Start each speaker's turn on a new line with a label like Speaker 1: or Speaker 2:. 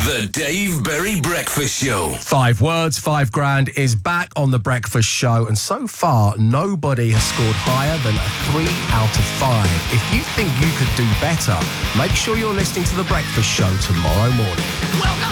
Speaker 1: The Dave Berry Breakfast Show.
Speaker 2: 5 words, 5 grand is back on The Breakfast Show, and so far, nobody has scored higher than a 3 out of 5. If you think you could do better, make sure you're listening to The Breakfast Show tomorrow morning.
Speaker 3: Welcome.